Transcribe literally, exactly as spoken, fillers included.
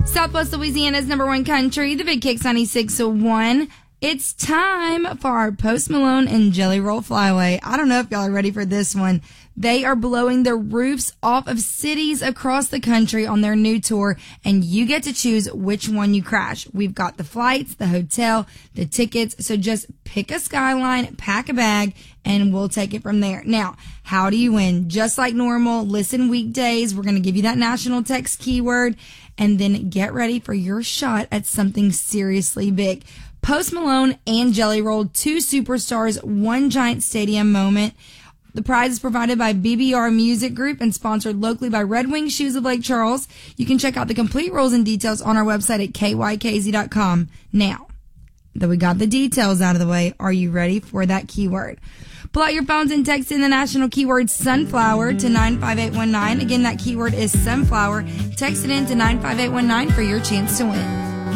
Southwest Louisiana's number one country, the Big Kicks ninety-six point one. It's time for our Post Malone and Jelly Roll Flyway. I don't know if y'all are ready for this one. They are blowing the roofs off of cities across the country on their new tour, and you get to choose which one you crash. We've got the flights, the hotel, the tickets, so just pick a skyline, pack a bag, and we'll take it from there. Now, how do you win? Just like normal, listen weekdays. We're going to give you that national text keyword, and then get ready for your shot at something seriously big. Post Malone and Jelly Roll, two superstars, one giant stadium moment. The prize is provided by B B R Music Group and sponsored locally by Red Wing Shoes of Lake Charles. You can check out the complete rules and details on our website at K Y K Z dot com. Now that we got the details out of the way, are you ready for that keyword? Pull out your phones and text in the national keyword sunflower to nine five eight one nine. Again, that keyword is sunflower. Text it in to nine five eight one nine for your chance to win.